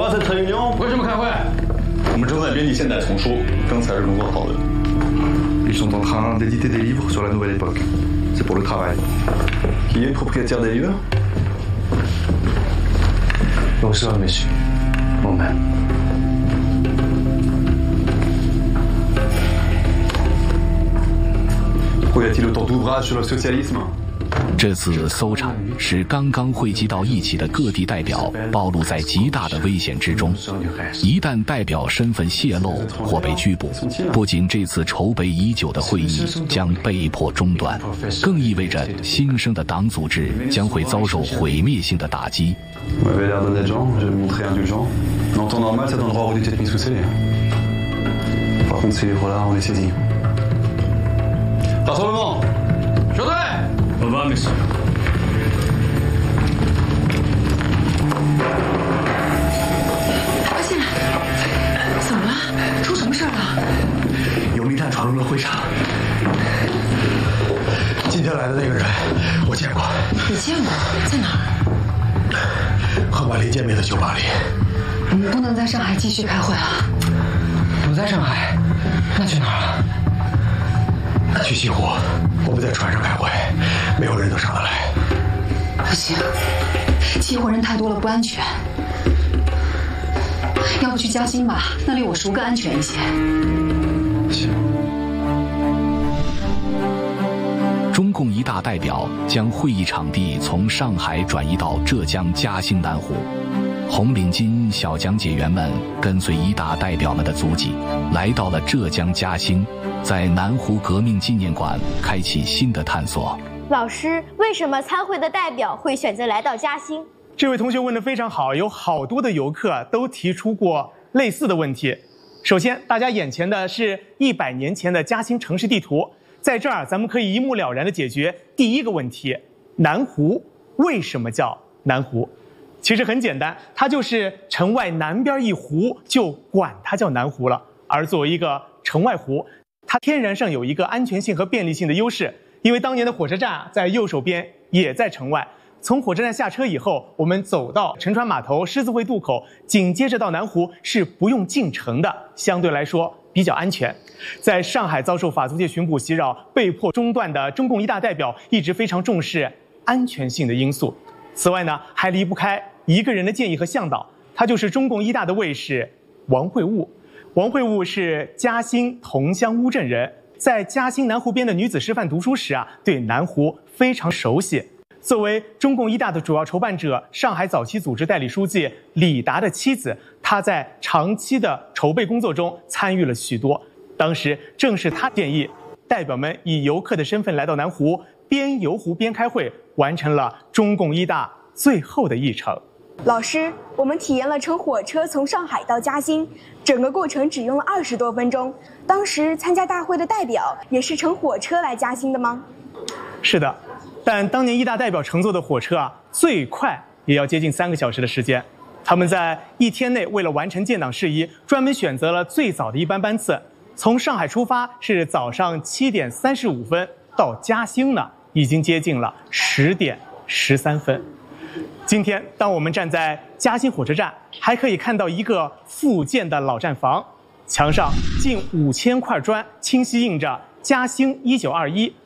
cette réunion？ 为什么开会？ 我们正在编辑现代丛书，刚才是工作讨论。 Ils sont en train d'éditer des livres sur la nouvelle époque. C'est pour le travail. Qui est propriétaire des livres? 有事，monsieur. Moi-même. Pourquoi y a-t-il autant d'ouvrages sur le socialisme？ 这次搜查使刚刚汇集到一起的各地代表暴露在极大的危险之中，一旦代表身份泄露或被拘捕，不仅这次筹备已久的会议将被迫中断，更意味着新生的党组织将会遭受毁灭性的打击。 Vous m'avez l'air d'honnête gens, je vais me montrer indulgent. En temps normal, cet endroit aurait dû être mis sous scellé. Par contre, ces livres-là, on les saisit. Rassemblement! 收队！ Au revoir, monsieur. 快进来！怎么了？出什么事儿了？ 有密探闯入了会场。今天来的那个人，我见过。 你见过？在哪儿？ 和马林见面的酒吧里。 我们不能在上海继续开会啊！ 不在上海，那去哪儿了？ 去西湖，我们在船上开会，没有人能上得来。 不行，西湖人太多了，不安全。要不去嘉兴吧，那离我叔更安全一些。 行。 中共一大代表将会议场地从上海转移到浙江嘉兴南湖。红领巾小讲解员们跟随一大代表们的足迹，来到了浙江嘉兴，在南湖革命纪念馆开启新的探索。 老师，为什么参会的代表会选择来到嘉兴？ 这位同学问得非常好，有好多的游客都提出过类似的问题。首先，大家眼前的是100年前的嘉兴城市地图，在这儿咱们可以一目了然地解决第一个问题：南湖为什么叫南湖？其实很简单，它就是城外南边一湖，就管它叫南湖了。而作为一个城外湖，它天然上有一个安全性和便利性的优势，因为当年的火车站在右手边，也在城外。从火车站下车以后，我们走到沉船码头、狮子会渡口，紧接着到南湖是不用进城的，相对来说比较安全。在上海遭受法租界巡捕袭扰、被迫中断的中共一大代表一直非常重视安全性的因素。此外呢，还离不开一个人的建议和向导，他就是中共一大的卫士王会悟。王会悟是嘉兴同乡乌镇人，在嘉兴南湖边的女子师范读书时对南湖非常熟悉。作为中共一大的主要筹办者，上海早期组织代理书记李达的妻子，她在长期的筹备工作中参与了许多。当时正是她建议代表们以游客的身份来到南湖，边游湖边开会，完成了中共一大最后的议程。 老师，我们体验了乘火车从上海到嘉兴，整个过程只用了20多分钟。当时参加大会的代表也是乘火车来嘉兴的吗？ 是的，但当年一大代表乘坐的火车最快也要接近3个小时的时间。他们在1天内为了完成建党事宜，专门选择了最早的一班班次，从上海出发是早上7点35分，到嘉兴呢已经接近了10点13分。今天，当我们站在嘉兴火车站，还可以看到一个复建的老站房，墙上近5000块砖清晰印着嘉兴1921